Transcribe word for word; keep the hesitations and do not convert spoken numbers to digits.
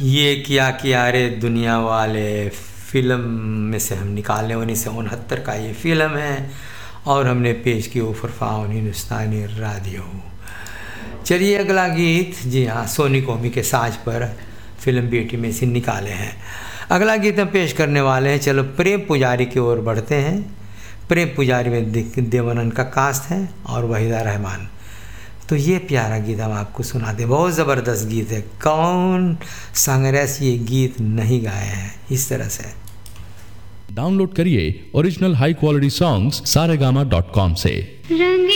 ये किया किया रे दुनिया वाले फ़िल्म में से हम निकाले, उन्नीस सौ उनहत्तर का ये फ़िल्म है और हमने पेश की उफ़रफ़ाउन हिंदुस्तानी राडियो। चलिए अगला गीत, जी हाँ, सोनी कोमी के साज पर फिल्म बेटी में से निकाले हैं। अगला गीत हम पेश करने वाले हैं, चलो प्रेम पुजारी की ओर बढ़ते हैं। प्रेम पुजारी में देवानंद का कास्ट है और वहीदा रहमान। तो ये प्यारा गीत हम आपको सुनाते, बहुत ज़बरदस्त गीत है। कौन संगरेस ये गीत नहीं गाए हैं इस तरह से। डाउनलोड करिए original high quality songs Saregama dot com से।